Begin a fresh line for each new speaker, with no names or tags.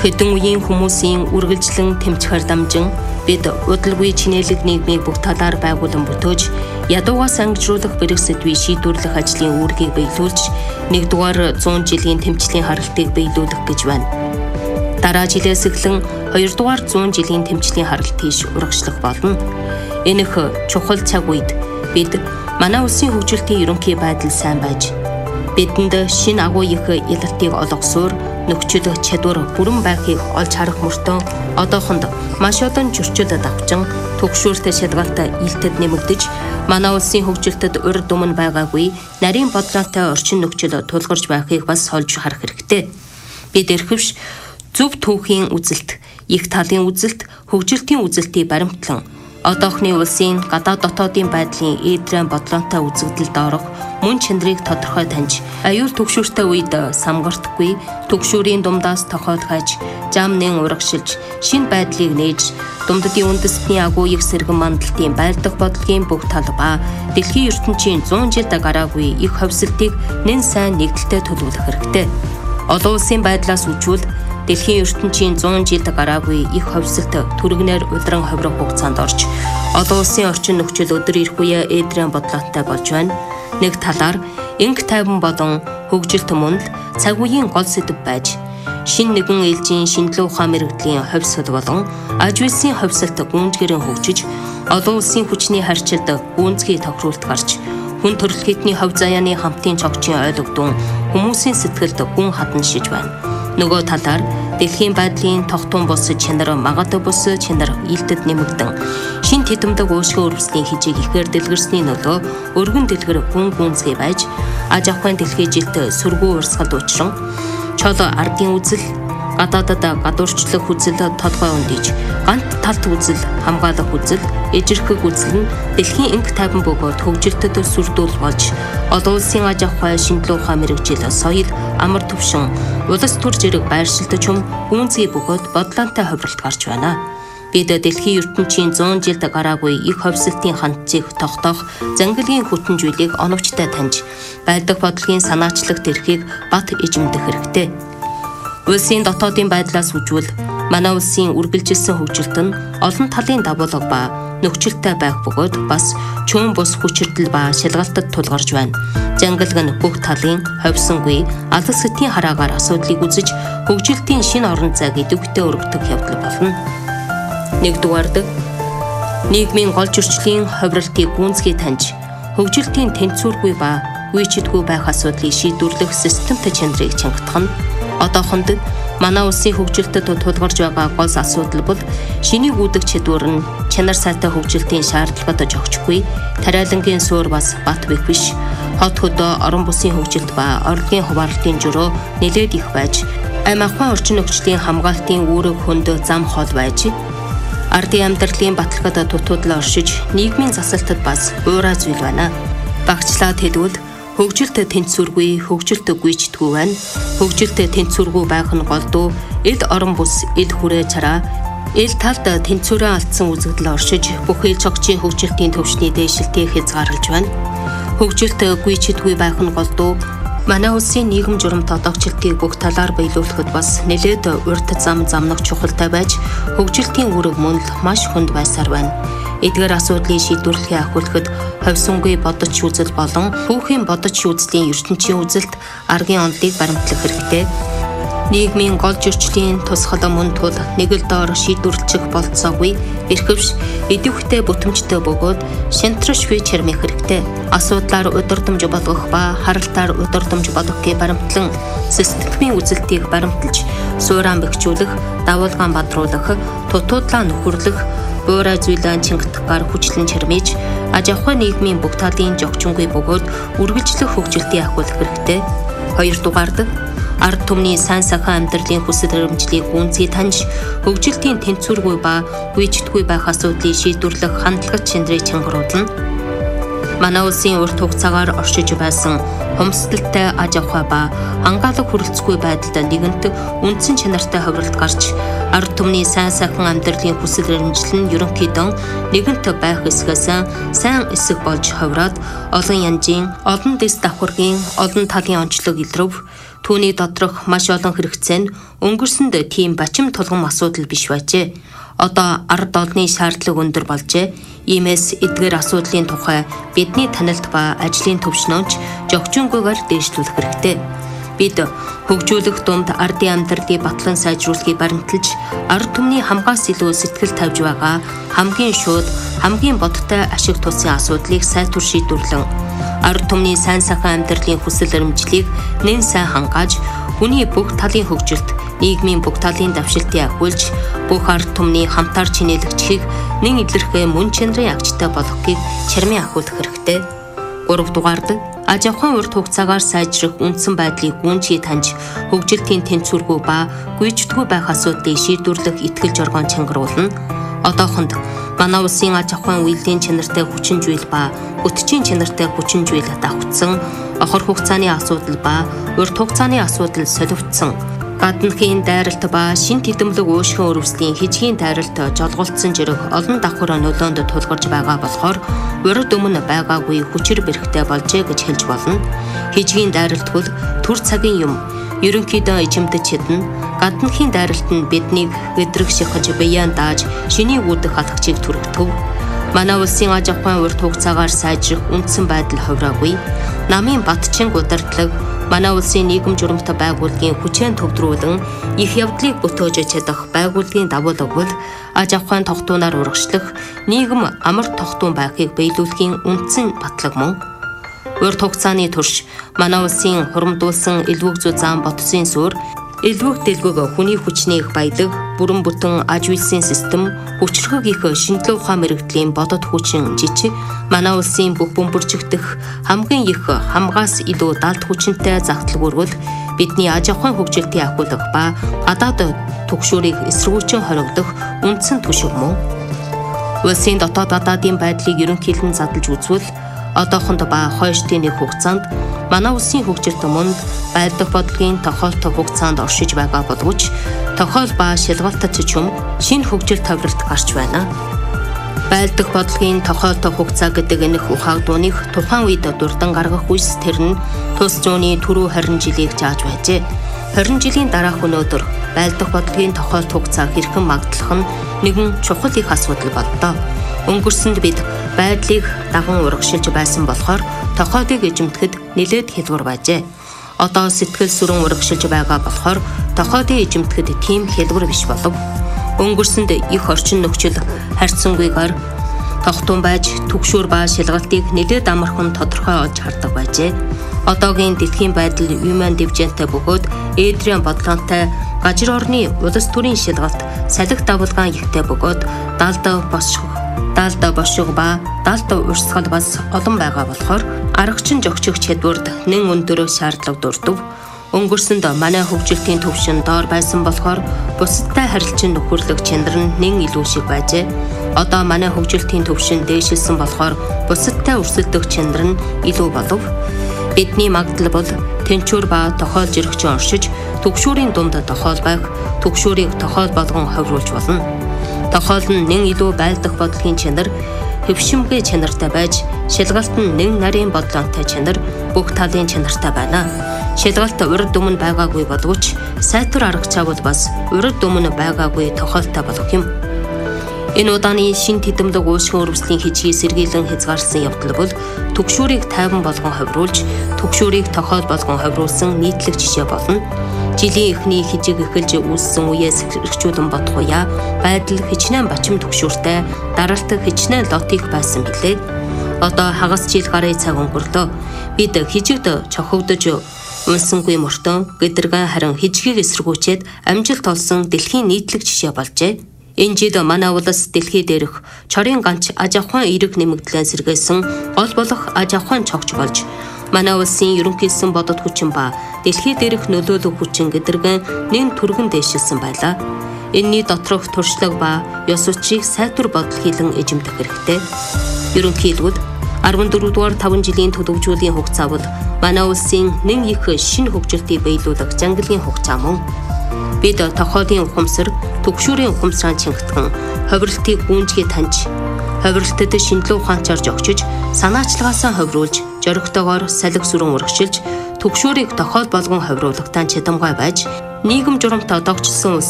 Хэдэн үеийн хүмүүсийн үргэлжлэн тэмцэхээр дамжин бид удалгүй чинээлэг нийгмийг бүх талаар байгуулан бүтөөж, ядуугаас ангижруулах бэрх сэдвийг шийдвэрлэх ажлын үүргийг биелүүлж, 1-р 100 жилийн тэмцлийн харалтыг биелүүлэх гэж байна. Дараа жилээс эхлэн 2-р 100 жилийн тэмцлийн харалт тийш урагшлах болно. Энэх чухал цаг үед бид манай улсын хөгжилтийн ерөнхий байдал сайн байж, бидэнд шинэ агуу их ялалтыг олгосоор нөхцөл чадвар бүрэн байхыг олж харах мөртөө одоохонд маш олон зөрчил давчин түгшүүртэй шалгалт илтэд нэмэгдэж, манай улсын хөгжилтэд урд өмнө байгаагүй нарийн бодлоотой орчин нөхцөл тулгарч байхыг бас олж харах хэрэгтэй. Бид эрхэвч зөв түүхийн үзэлт, их талын үзэлт, хөгжилтийн үзэлтийг баримтлан одоохны улсын гадаад дотоодын байдлын эдрэн бодлоотой үзэгдэлд орох мөн чанарыг тодорхой таньж, аюул түгшүүртэй үед самгартахгүй, түгшүүрийн дундаас тохиол хайж, жамнын урагшилж, шинэ байдлыг нээж, дундадын үндэстний агуу их сэргэн мандалтын байлдах бодлогын бүх тал ба дэлхийн ертөнцийн 100 жилд гараагүй их ховсолтыг нэн сайн нэгдэлтэй төлөвлөх хэрэгтэй. Олон улсын байдлаас үжүүл дэлхийн ертөнцийн 100 жилд гараагүй их ховсолт түргэнээр удран ховрох хугацаанд орж, олон улсын орчин нөхцөл өдөр ирэх үе эдрэн бодлоотой болж байна. Нэг талаар энх тайван болон хөгжилт мөн л цаг үеийн гол сэдэв байж, шин нэгэн ээлжийн шинжилгээ ухаан мэрэгдлийн ховсол болон аж үйлсийн ховсолт гүнзгэрэн хөгжиж, олон улсын хүчний харьцалд гүнзгий тохируулт гарч, хүн төрөлхтний хов заяаны хамтын цогцын ойлгодон хүмүүсийн сэтгэлд гүн хатан шиж байна. Нөгөө талаар дэлхийн байдлын тогтун бус чанар, магадгүй бус чанар илтэд нэмэгдэн, шин тэтгэмдэг уушгийн өрөвсний хижийг ихээр дэлгэрсний нөлөө өргөн дэлгэр гүн гүнзгий байж, аж ахуйн дэлхийн жилд сүргүү урсгал учран, чол ардын үзэл, гадаадад гадуурчлах үзэл толгой өндийж, ганц талт үзэл, хамгаалах үзэл, эжирхэг үзэл нь дэлхийн энх тайван бөгөөд хөгжилтэд сүрдүүл болж, олон улсын аж ахуй, шинжилгээ ухаан мэрэгжил, соёл, амар төвшин, улс төр зэрэг байршилтч гүнзгий бөгөөд бодлоонтой ховролт гарч байна. Бид дэлхийн ертөнцийн 100 жилд гараагүй их ховсолтын хандцыг тогтоох зангилгийн хүчин зүйлийг оновчтой таньж, байлдах бодлогын санаачлах тэрхийг бат эзэмдэх хэрэгтэй. Улсын дотоодын байдлаас үжүүл манай улсын үргэлжилсэн хөгжилт нь олон талын дагуулга ба нөхцөлтэй байх бөгөөд бас чөөн бус хүчирдэл ба шалгалтад тулгарч байна. Жангалаг нь бүх талын ховсонгүй алдар сэтийн хараагаар асуудлыг үзэж, хөгжилтийн шинэ орон зайг идэвхтэй өргөдөх явдал болно. 1-р нийгмийн гол зөрчлийн ховролтыг гүнзгий таньж, хөгжилтийн тэнцвэргүй ба үечидгүй байх асуудлыг шийдвэрлэх системтэй чанарыг чангатах нь одоохонд манай улсын хөгжилтэд тулгарч байгаа гол асуудал бол шиний гүйдэг чадвар нь чанар сайтай хөгжилтийн шаардлагад жогчгүй, тариалангийн суур бас бат бэх биш. Хот хөдөө орон бусын хөгжилт ба орлогын хуваарлтын журуу нэлээд их байж, амь ахуйн орчин нөхцөлийн хамгаалтын үүрэг хөнд зам хол байж, ардын амьдралын баталгад дутуудлаа оршиж, нийгмийн засалтад бас уурай зүйл байна. Багцлаад хэлвэл хөгжилт тэнцвэргүй, хөгжилт гүйцэтгэв байна. Хөгжилт тэнцвэргүй байх нь голдуу, эд орон бус, эд хүрээ цараа, эл талд тэнцвэрээ алдсан үзэгдэл оршиж, бүх эл цогцын хөгжилтийн төвшний дээшилтийг хязгаарлаж байна. Хөгжилт гүйцэтгэв байх нь голдуу, манай улсын нийгэм журамт одоогчлтыг бүх талаар биелүүлэхэд бас нэлээд урт замнах чухалтай байж, хөгжилтийн үүрэг мөн л маш хүнд байсаар байна. Эдгээр асуудлыг шийдвэрлэхээ ахиулахад ховсонгүй бодож үзэл болон хүүхийн бодож үзлийн ертөнцийн үзэлт аргын онолыг баримтлах хэрэгтэй. Нийгмийн гол зөрчлийн тусгал мөн тул нэг л доор шийдвэрлэх болцоогүй, эрхэвч идэвхтэй бүтэмжтэй бөгөөд шантраш бий чармих хэрэгтэй. Асуудлаар удирдамж болгох ба харалтаар удирдамж болгохыг баримтлан, системийн үзэлтийг баримталж, сууран бэхжүүлэх, давуулгаан бадруулах, тутуудлаа нөхөрлөх, уурай зүйлэн чингтгаар хүчлэн чармиж, аж ахуй нийгмийн бүх талын жогчингүй бөгөөд үргэлжлэх хөгжилтийг ахиулах хэрэгтэй. 2-р ард түмний сайн сайхан амьдралын хүсэл эрмжлийг гүнзгий таньж, хөгжилтийн тэнцвэргүй ба гүйцэтгэхгүй байх асуудлыг шийдвэрлэх хандлагат чанарыг чангаруулна. Манай улсын урт хугацаагаар оршиж байсан хомсдолтой аж ахуй ба хангаалаг хүрэлцэхгүй байдалд нэгэнт үндсэн чанартай ховролт гарч, ард түмний сайн сайхан амьдралын хүсэл эрмжил нь ерөнхийдөө нэгэнт байх эсхээс сайн эсэх болж ховроод, олон янзын, олон дэс давхаргийн, олон талын онцлог илрв, Түүний доторх маш олон хэрэгцээ нь өнгөрсөнд тийм бачим тулгам асуудал биш байжээ. Одоо ард олны шаардлага өндөр болжээ. Иймээс эдгээр асуудлын тухай бидний танилт ба ажлын төвшнөөч жогчингүйгээр дээшлүүлэх хэрэгтэй. Бид хөгжүүлэх дунд ардын амьдралыг батлан сайжруулахыг баримталж, ард түмний хамгаас илүү сэтгэл тавьж байгаа хамгийн шууд, хамгийн бодтой ашиг тусын асуудлыг сайтар шийдвэрлэн, ард түмний сайн сайхан амьдралын хүсэл эрмжлийг нэн сайн хангааж, хүний бүх талын хөгжилт, нийгмийн бүх талын давшилтыг агуулж, бүх ард түмний хамтаар чинээлэгчхийг нэн илэрхээ мөн чанарын агчтай болгохыг чармийн ахуулах хэрэгтэй. 3 дугаард аж ахуйн урт хугацаагаар сайжрах үндсэн байдлыг гүнжгий таньж, хөгжилтийн тэнцвэргүй ба гүйцэтгэхгүй байх асуудлыг шийдвэрлэх итгэл жоргоон чангаруулна. Одоохонд манай улсын аж ахуйн үеийн чанартай хүчин зүйл ба бүтцийн чанартай хүчин зүйл давхцсан, хор хугацааны асуудал ба урт хугацааны асуудал солигдсон. Гадныхын дайралт ба шин тэдэмлэг уушгин өрөвслийн хижгийн дайралт жолголцсон жирэх олон давхар нөлөөнд тулгарч байгаа болохоор урд өмнө байгаагүй хүчээр бэрхтээ болжээ гэж хэлж болно. Хижгийн дайралт бол төр цагийн юм. Ерөнхийдөө эжимдэж чадна. Гадныхын дайралт нь биднийг өдрөг шихаж биян дааж шиний үүдэх халагчийг түргэдэг. Манай улсын аж ахуйн урт хугацаагаар сайжрах үндсэн байдал хувраагүй. Намын батчин гудалдлаг манай улсын нийгэм журамтай байгууллагын хүчээр төвдрүүлэн их явдлыг бүтээж чадах байгууллагын дагуулга бол аж ахуйн тогтуунаар урагшлах нийгэм амар тогтуун байхыг биелүүлэхийн үндсэн батлаг мөн. Урт хугацааны турш манай улсын хуримдуулсан элвэг зүй зам ботсын суурь, элвэг дэлгүүг хүний хүчний их баялаг, бүрэн бүтэн аж үйлсийн систем, хүчлэг их шинжилгээ ухаан мэрэгдлийн бодод хүчин жижиг манай улсын бүх бөмбөржигдэх хамгийн их хамгаас илүү далд хүчинтэй загтлаг өргөл бидний аж ахуйн хөгжилтийг ахиулах ба гадаад түгшүүрийг эсэргүүцэн хоригдох үндсэн түшиг мөн. Улсын дотоод гадаадын байдлыг ерөнхийлөн задлж үзвэл одоохонд ба хойштын нэг хугацаанд манай улсын хөгжилт мөнд байлдах бодлогын тохиолдох хугацаанд оршиж байгаа боловч тохиол ба шалгалтад чум шинэ хөгжил товролт гарч байна. Байлдах бодлогын тохиолдох хугацаа гэдэг энэ ухаагдууных тухайн үед дурдан гаргах үйс тэр нь тус зууны түрүү 20 жилийг зааж байжээ. 20 жилийн дараах өнөөдөр байлдах бодлогын тохиолдох хугацаа хэрхэн магдлах нь нэгэн чухал их асуудал боллоо. Өнгөрсөнд бид байдлыг даган урагшилж байсан болохоор тохиолыг эзэмдэхэд нэлээд хялбар байжээ. Одоо сэтгэл сүрэн урагшилж байгаа болохоор тохиолыг эзэмдэхэд тийм хялбар биш болов. Өнгөрсөнд их орчин нөхцөл харьцангуйгаар тогтун байж түгшүүр ба шалгалтыг нэлээд амархан тодорхой олж хардаг байжээ. Одоогийн дэлхийн байдал Human Development бөгөөд Эдриан бодлоготой гажир орны улс төрийн шалгалт салхи давалгаан ихтэй бөгөөд далд бошиг ба далд урсгал бас олон байгаа болохоор аргачин жогчих чадвард нэн өндөр шаардлага дурдв. Өнгөрсөнд манай хөгжилтийн төвшин доор байсан болохоор бусадтай харилцан нөхөрлөх чанар нь нэн илүү шиг байжээ. Одоо манай хөгжилтийн төвшин дээшилсэн болохоор бусадтай өрсөлдөх чанар нь илүү болов. Бидний магадлал бол тэнцвэр ба тохиолж ирэхчэн оршиж түгшүүрийн дунд тохиол байх, түгшүүрийг тохиол болгон ховруулж болно. Тохиол нь нэн илүү байлдах бодлогын чанар, хөвшимгээ чанартай байж, шалгалт нь нэн нарийн бодлоготой чанар, бүх талын чанартай байна. Шалгалт урд өмнө байгаагүй боловч сайтар арга чавал бас урд өмнө байгаагүй тохиолтой болох юм. Энэ удааны шин тэдэмлэг уушгин өрөвслийн хижгийг сэргийлэн хязгаарсан явдал бол түгшүүрийг тайван болгон ховруулж, түгшүүрийг тохиол болгон ховруулсан нийтлэг жишээ болно. Жилийн эхний хижиг эхэлж үүссэн үеэс эрхжүүлэн бодох уяа байдал хичнээн бачим түгшүүртэй, дараалтаг хичнээн лотик байсан билээ. Одоо хагас жил гарын цаг өнгөрлөө. Бид хижигд чохогдож унсангүй мөртөн гэдэргэн харин хижгийг эсэргүүцээд амжилт олсон дэлхийн нийтлэг жишээ болжээ. Энэ жил манай улс дэлхий дээрх чорын ганц аж ахуйн эерэг нэмэгдлэн сэргээсэн гол болох аж ахуйн цогч болж манай улсын ерөнхийдсэн бодод хүчин ба дэлхий дээрх нөлөөлөх хүчин гэдэргэн нэн түргэн дэвшилсэн байлаа. Энэний доторх туршлага ба ёс зүйчийг сайтар бодол хийлэн эзэмдэх хэрэгтэй. Ерөнхийдөө 14 дугаар 5 жилийн төлөвжүүлгийн хугацаа бол манай улсын нэн их шинэ хөгжилтийг биелүүлэх зангилын хугацаа мөн. Бид тохиолын ухамсар, түгшүүрийн ухамсараа чингтгэн, ховирлтыг гүнжгий таньж, ховирлтад шинжилгээ ухаанчаар жогчиж, санаачлагаасаа ховируулж, зоригтойгоор салхи сүрэн урагшилж, түгшүүрийг тохиол болгон хавируулахтаа чадамгай байж нийгэм журамт одоогчсон улс